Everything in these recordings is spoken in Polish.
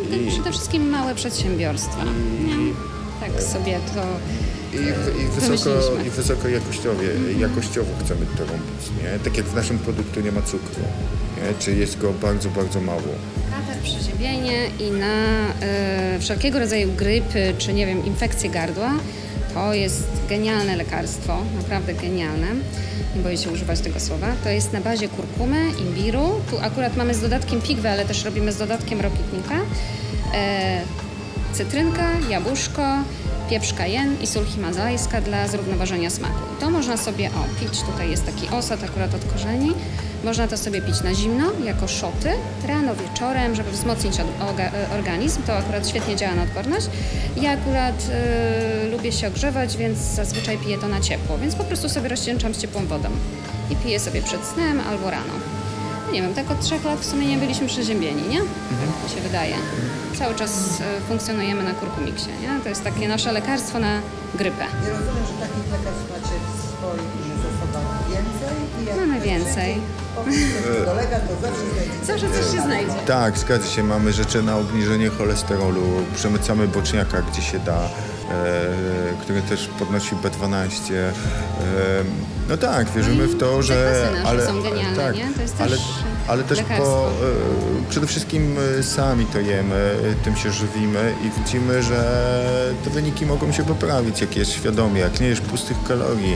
Przede wszystkim małe przedsiębiorstwa. Nie? Tak sobie to I wysoko jakościowo chcemy to robić, nie? Tak jak w naszym produktu nie ma cukru, nie? Czy jest go bardzo, bardzo mało. Katar, przeziębienie i na wszelkiego rodzaju grypy, czy nie wiem, infekcje gardła, to jest genialne lekarstwo, naprawdę genialne. Nie boję się używać tego słowa. To jest na bazie kurkumy, imbiru. Tu akurat mamy z dodatkiem pigwy, ale też robimy z dodatkiem rokitnika. Cytrynka, jabłuszko, pieprz cayenne i sól himalajska dla zrównoważenia smaku. To można sobie pić, tutaj jest taki osad akurat od korzeni. Można to sobie pić na zimno, jako szoty, rano, wieczorem, żeby wzmocnić organizm. To akurat świetnie działa na odporność. Ja akurat lubię się ogrzewać, więc zazwyczaj piję to na ciepło, więc po prostu sobie rozcieńczam z ciepłą wodą i piję sobie przed snem albo rano. Nie wiem, tak od 3 lat w sumie nie byliśmy przeziębieni, nie? Tak mi się wydaje. Cały czas funkcjonujemy na kurkumiksie, nie? To jest takie nasze lekarstwo na grypę. Ja rozumiem, że takich lekarstw macie w swoich zasobach więcej? I jak Mamy więcej. Kolega, to zawsze znajdzie. Zawsze coś się znajdzie. Tak, zgadza się. Mamy rzeczy na obniżenie cholesterolu, przemycamy boczniaka, gdzie się da, który też podnosi B12. No tak, wierzymy w to, że... Ale są genialne, tak, nie? To jest też ale też lekarstwo. przede wszystkim sami to jemy, tym się żywimy i widzimy, że te wyniki mogą się poprawić, jak jest świadomie, jak nie jesz pustych kalorii.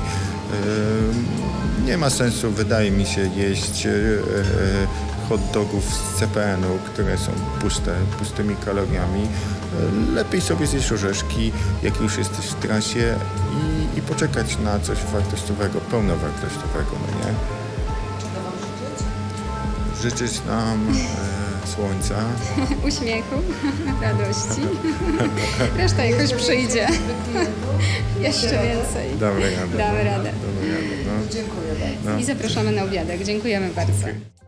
Nie ma sensu, wydaje mi się, jeść hot dogów z CPN-u, które są pustymi kaloriami. Lepiej sobie zjeść orzeszki, jak już jesteś w trasie i poczekać na coś wartościowego, pełnowartościowego, no nie? Czego wam życzyć? Życzyć nam słońca. Uśmiechu, radości. Reszta jakoś przyjdzie. Jeszcze więcej. Damy radę. Damy radę. No. Dziękuję bardzo. I zapraszamy na obiadek. Dziękujemy bardzo.